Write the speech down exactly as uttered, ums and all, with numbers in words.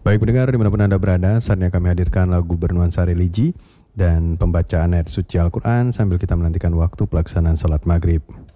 Baik pendengar dimanapun Anda berada, saatnya kami hadirkan lagu bernuansa religi dan pembacaan ayat suci Al-Quran sambil kita menantikan waktu pelaksanaan sholat maghrib.